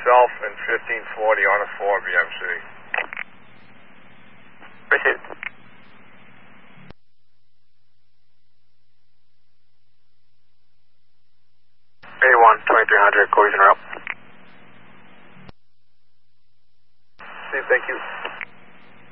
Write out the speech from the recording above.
myself and 1540 on a 4 BMC. Proceed. A1, 2300, collision route. See, thank you.